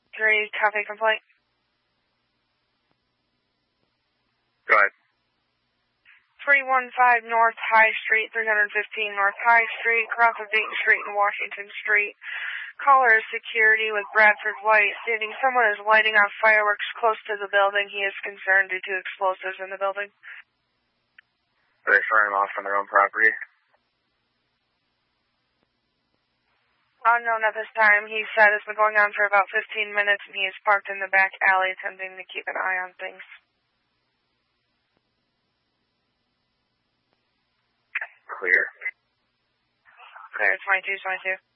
3, copy complaint. Go ahead. 315 North High Street, 315 North High Street, cross of Dayton Street and Washington Street. Caller is security with Bradford White, stating someone is lighting off fireworks close to the building. He is concerned due to explosives in the building. Are they firing them off on their own property? Unknown at this time. He said it's been going on for about 15 minutes and he is parked in the back alley attempting to keep an eye on things. Clear. Clear, 22, 22.